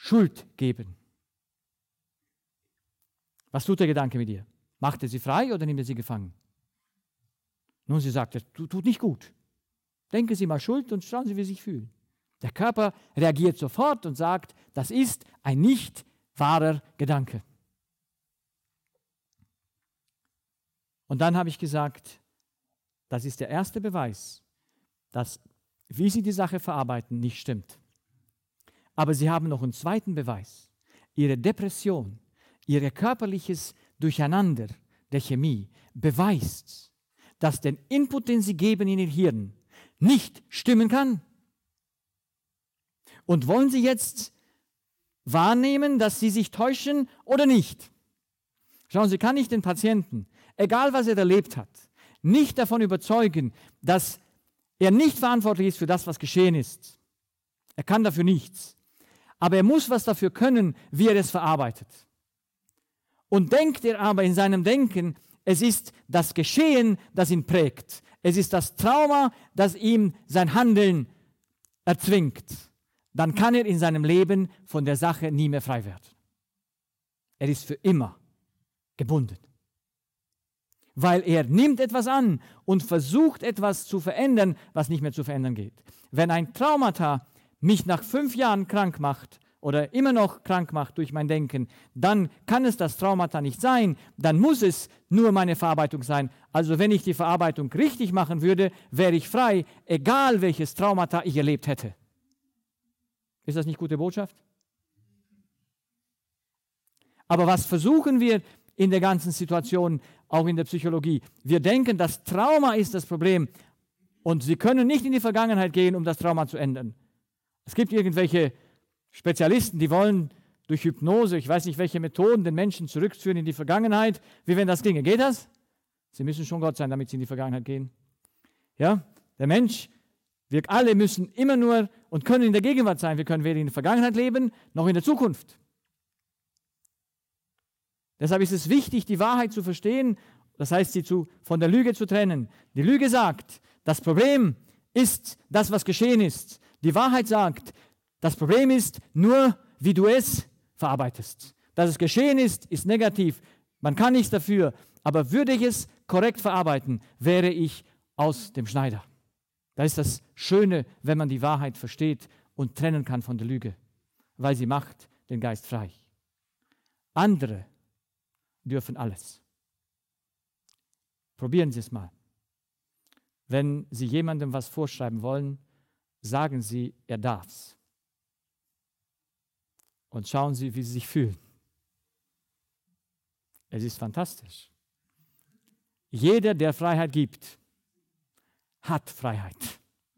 Schuld geben. Was tut der Gedanke mit ihr? Macht er sie frei oder nimmt er sie gefangen? Nun, sie sagt, das tut nicht gut. Denken Sie mal Schuld und schauen Sie, wie Sie sich fühlen. Der Körper reagiert sofort und sagt, das ist ein nicht wahrer Gedanke. Und dann habe ich gesagt, das ist der erste Beweis, dass, wie Sie die Sache verarbeiten, nicht stimmt. Aber Sie haben noch einen zweiten Beweis. Ihre Depression, Ihr körperliches Durcheinander der Chemie beweist, dass der Input, den Sie geben in Ihr Hirn, nicht stimmen kann. Und wollen Sie jetzt wahrnehmen, dass Sie sich täuschen oder nicht? Schauen Sie, kann ich den Patienten, egal was er erlebt hat, nicht davon überzeugen, dass er nicht verantwortlich ist für das, was geschehen ist. Er kann dafür nichts. Aber er muss was dafür können, wie er es verarbeitet. Und denkt er aber in seinem Denken, es ist das Geschehen, das ihn prägt. Es ist das Trauma, das ihm sein Handeln erzwingt. Dann kann er in seinem Leben von der Sache nie mehr frei werden. Er ist für immer gebunden. Weil er nimmt etwas an und versucht etwas zu verändern, was nicht mehr zu verändern geht. Wenn ein Traumata mich nach 5 Jahren krank macht oder immer noch krank macht durch mein Denken, dann kann es das Traumata nicht sein, dann muss es nur meine Verarbeitung sein. Also wenn ich die Verarbeitung richtig machen würde, wäre ich frei, egal welches Traumata ich erlebt hätte. Ist das nicht gute Botschaft? Aber was versuchen wir in der ganzen Situation, auch in der Psychologie? Wir denken, das Trauma ist das Problem und Sie können nicht in die Vergangenheit gehen, um das Trauma zu ändern. Es gibt irgendwelche Spezialisten, die wollen durch Hypnose, ich weiß nicht welche Methoden, den Menschen zurückführen in die Vergangenheit. Wie wenn das ginge. Geht das? Sie müssen schon Gott sein, damit Sie in die Vergangenheit gehen. Ja, der Mensch, wir alle müssen immer nur und können in der Gegenwart sein. Wir können weder in der Vergangenheit leben, noch in der Zukunft. Deshalb ist es wichtig, die Wahrheit zu verstehen, das heißt, sie von der Lüge zu trennen. Die Lüge sagt, das Problem ist das, was geschehen ist. Die Wahrheit sagt, das Problem ist nur, wie du es verarbeitest. Dass es geschehen ist, ist negativ. Man kann nichts dafür. Aber würde ich es korrekt verarbeiten, wäre ich aus dem Schneider. Das ist das Schöne, wenn man die Wahrheit versteht und trennen kann von der Lüge, weil sie macht den Geist frei. Andere dürfen alles. Probieren Sie es mal. Wenn Sie jemandem was vorschreiben wollen, sagen Sie, er darf's. Und schauen Sie, wie Sie sich fühlen. Es ist fantastisch. Jeder, der Freiheit gibt, hat Freiheit.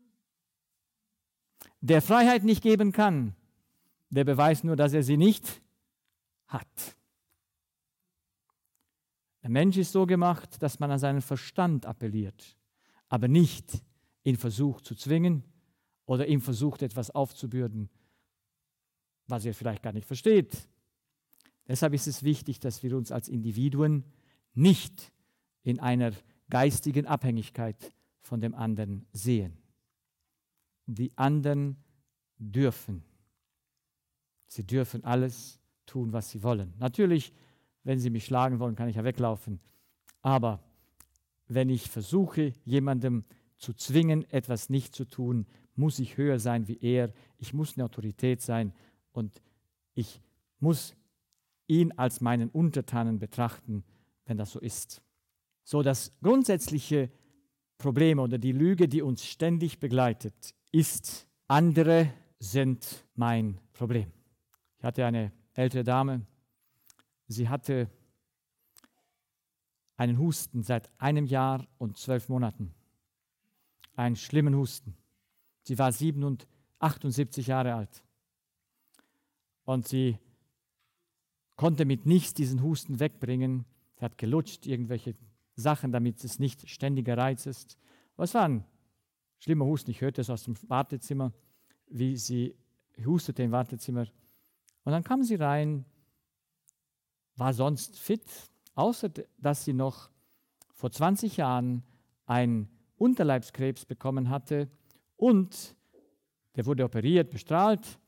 Der Freiheit nicht geben kann, der beweist nur, dass er sie nicht hat. Der Mensch ist so gemacht, dass man an seinen Verstand appelliert, aber nicht ihn versucht zu zwingen oder ihm versucht, etwas aufzubürden, was er vielleicht gar nicht versteht. Deshalb ist es wichtig, dass wir uns als Individuen nicht in einer geistigen Abhängigkeit von dem anderen sehen. Die anderen dürfen. Sie dürfen alles tun, was sie wollen. Natürlich, wenn sie mich schlagen wollen, kann ich ja weglaufen. Aber wenn ich versuche, jemandem zu zwingen, etwas nicht zu tun, muss ich höher sein wie er. Ich muss eine Autorität sein und ich muss ihn als meinen Untertanen betrachten, wenn das so ist. So, das grundsätzliche Problem oder die Lüge, die uns ständig begleitet, ist, andere sind mein Problem. Ich hatte eine ältere Dame, sie hatte einen Husten seit 1 Jahr und 12 Monaten. Einen schlimmen Husten. Sie war 78 Jahre alt. Und sie konnte mit nichts diesen Husten wegbringen. Sie hat gelutscht, irgendwelche Sachen, damit es nicht ständiger Reiz ist. Aber es war ein schlimmer Husten. Ich hörte es aus dem Wartezimmer, wie sie hustete im Wartezimmer. Und dann kam sie rein, war sonst fit, außer dass sie noch vor 20 Jahren einen Unterleibskrebs bekommen hatte und der wurde operiert, bestrahlt